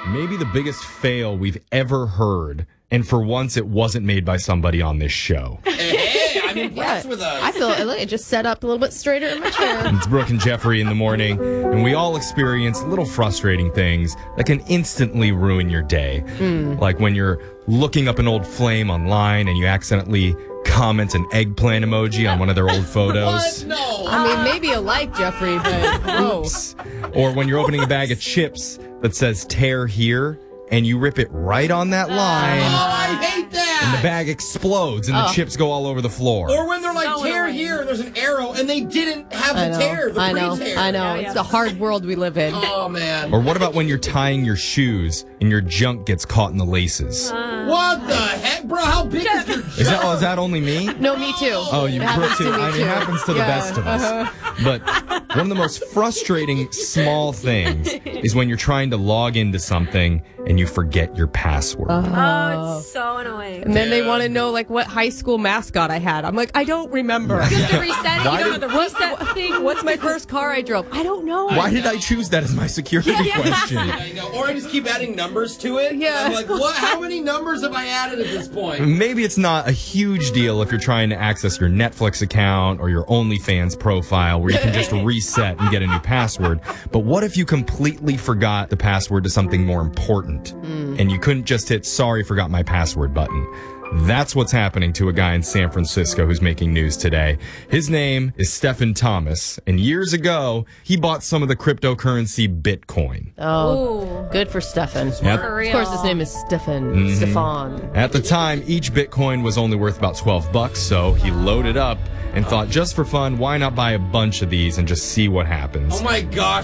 Maybe the biggest fail we've ever heard. And for once, it wasn't made by somebody on this show. Hey, I'm impressed with us. I feel it just set up a little bit straighter in my chair. It's Brooke and Jeffrey in the morning, and we all experience little frustrating things that can instantly ruin your day. Like when you're looking up an old flame online and you accidentally comment an eggplant emoji on one of their old photos. What? No. I mean, maybe a like, Jeffrey, but whoa. Oops. Or when you're opening a bag of chips that says tear here, and you rip it right on that line. Oh, I hate that. And the bag explodes and the chips go all over the floor. Or when they're like, tear here, and there's an arrow, and they didn't have the tear, the pre-tear. I know. It's the hard world we live in. Oh, man. Or what about when you're tying your shoes and your junk gets caught in the laces? What the heck? Bro, how big is your junk? Is that only me? No, me too. Oh, you Brooke too. It happens to the best of us. But one of the most frustrating small things is when you're trying to log into something and you forget your password. Oh, it's so annoying. And then they want to know, like, what high school mascot I had. I'm like, I don't remember. You have to reset it. You don't have the reset thing. What's my first car I drove? I don't know. Why did I choose that as my security question? I know. Or I just keep adding numbers to it. Yeah. I'm like, what? How many numbers have I added at this point? Maybe it's not a huge deal if you're trying to access your Netflix account or your OnlyFans profile where you can just reset and get a new password. But what if you completely forgot the password to something more important and you couldn't just hit sorry, forgot my password button? That's what's happening to a guy in San Francisco who's making news today. His name is Stephen Thomas, and years ago, he bought some of the cryptocurrency Bitcoin. Oh, good for Stefan. For real. Of course, his name is Stefan. Stefan. At the time, each Bitcoin was only worth about $12, so he loaded up and thought, just for fun, why not buy a bunch of these and just see what happens? Oh my gosh,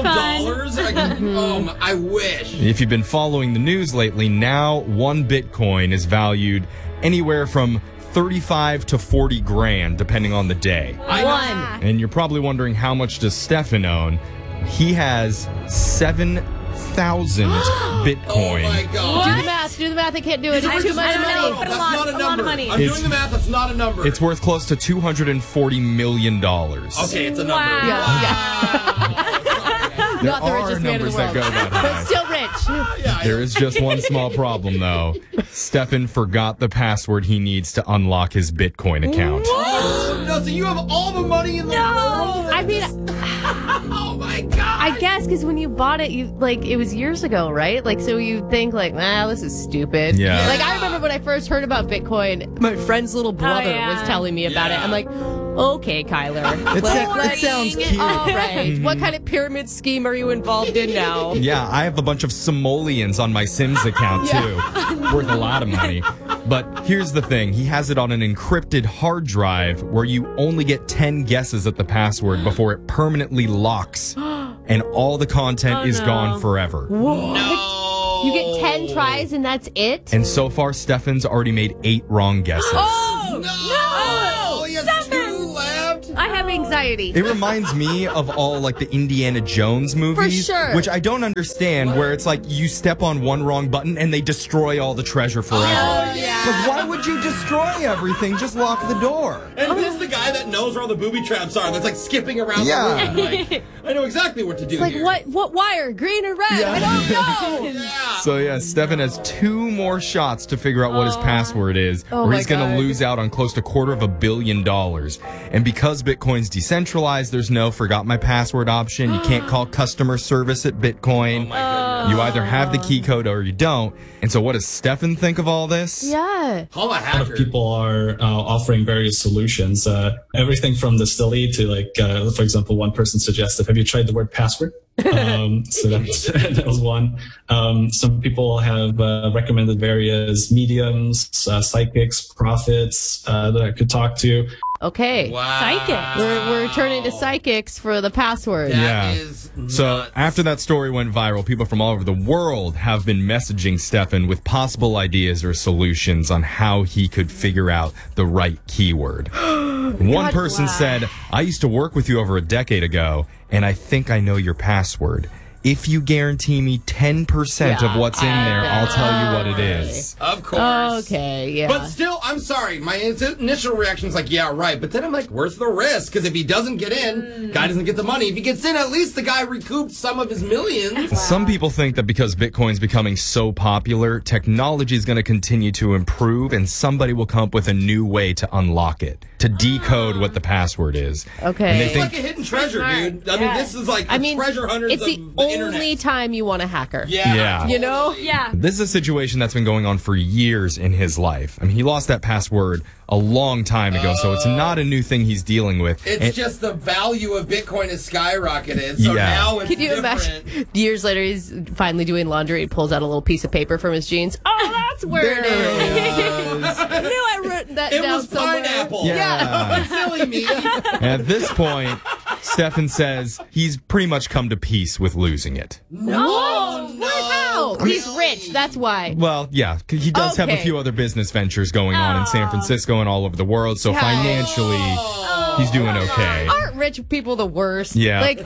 $12? I wish. If you've been following the news lately, now one Bitcoin is valued anywhere from 35 to 40 grand, depending on the day. One. And you're probably wondering, how much does Stefan own? He has 7,000 Bitcoin. Oh my god. Do the math. I can't do it. It's too much I know, money. but That's a lot- not a a lot number. of money. I'm It's- doing the math. That's not a number. It's worth close to $240 million. Okay, it's a number. Wow. There Not the are richest man in the numbers that world. go that But high. still rich. Yeah, There is just one small problem, though. Stefan forgot the password he needs to unlock his Bitcoin account. Oh, no, so you have all the money in the world? I mean, Oh my god. I guess because when you bought it, it was years ago, right? Like, so you think like, this is stupid. Yeah. Like, I remember when I first heard about Bitcoin, my friend's little brother was telling me about it. I'm like, okay, Kyler. It sounds cute. All right. What kind of pyramid scheme are you involved in now? Yeah, I have a bunch of simoleons on my Sims account, too. Worth a lot of money. But here's the thing. He has it on an encrypted hard drive where you only get 10 guesses at the password before it permanently locks. And all the content is gone forever. No. You get 10 tries and that's it? And so far, Stefan's already made 8 wrong guesses. No. He has 2 left. I have anxiety. It reminds me of all like the Indiana Jones movies, sure. which I don't understand, where it's like you step on one wrong button and they destroy all the treasure forever. Oh, yeah. Like, why would you destroy everything? Just lock the door. And this is the guy that knows where all the booby traps are. That's like skipping around Yeah. the room. Like, I know exactly what to do. It's like, here. what wire? Green or red? I don't know. Yeah. So yeah, Stefan has 2 more shots to figure out what his password is, or my he's going to God. lose out on close to $250 million. And because Bitcoin's decentralized, there's no forgot my password option. You can't call customer service at Bitcoin. Oh my goodness. You either have the key code or you don't. And so what does Stefan think of all this? Yeah. Call a A lot hacker. of people are offering various solutions, everything from the silly to like, for example, one person suggested, have you tried the word password? So that was one. Some people have recommended various mediums, psychics, prophets that I could talk to. Okay. Wow. Psychic. We're turning to psychics for the password. Yeah. That is So nuts. after that story went viral, people from all over the world have been messaging Stefan with possible ideas or solutions on how he could figure out the right keyword. One person said, I used to work with you over a decade ago, and I think I know your password. if you guarantee me 10% of what's in there, I'll tell you what it is. Of course. Okay, yeah. But still, I'm sorry. My initial reaction is like, yeah, right. But then I'm like, where's the risk? Because if he doesn't get in, guy doesn't get the money. If he gets in, at least the guy recouped some of his millions. Some people think that because Bitcoin's becoming so popular, technology is going to continue to improve and somebody will come up with a new way to unlock it, to decode what the password is. Okay. And they It's think, like a hidden treasure, dude. I mean, this is like treasure hunters it's the of the only internet. time you want a hacker. Yeah. You know? Yeah. This is a situation that's been going on for years in his life. I mean, he lost that password a long time ago, so it's not a new thing he's dealing with. It's just the value of Bitcoin has skyrocketed, so now it's Can you different. imagine? Years later, he's finally doing laundry. He pulls out a little piece of paper from his jeans. Oh, that's where it is. I knew I wrote that It down was somewhere. pineapple. Yeah. Silly me. At this point, Stefan says he's pretty much come to peace with losing it. Oh, no. He's rich. That's why. Well, yeah, 'cause he does have a Okay. few other business ventures going on in San Francisco and all over the world, so financially, he's doing okay. Aren't rich people the worst? Yeah. Like,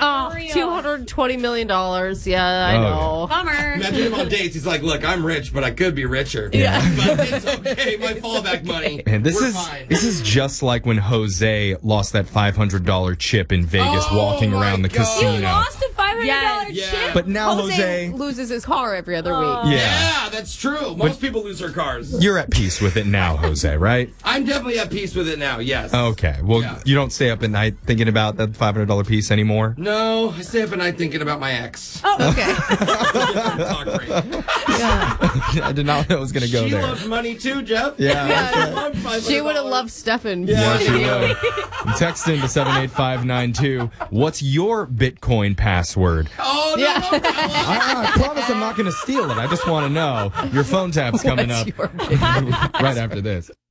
$220 million. Yeah, I know. Bummer. Imagine him on dates. He's like, look, I'm rich, but I could be richer. Yeah. But it's okay. My fallback money. And We're fine. this is just like when Jose lost that $500 chip in Vegas walking my around the God. casino. You lost a $500 Yeah. chip? But now Jose Jose, loses his car every other week. yeah, Yeah, that's true. Most people lose their cars. you're at peace with it now, Jose, right? I'm definitely at peace with it now, yes. Okay. Well, Yeah. you don't stay up at night thinking about that $500 piece anymore? No, I stay up at night thinking about my ex. Oh, okay. Talk great. I did not know it was going to go She there. loves money too, Jeff. Yeah. She loved $500. She would have loved Stefan. Yeah, she would. Text into 78592. What's your Bitcoin password? Oh, no, Yeah. no, no. I promise I'm not going to steal it. I just want to know. Your phone tap's coming What's up your right after this.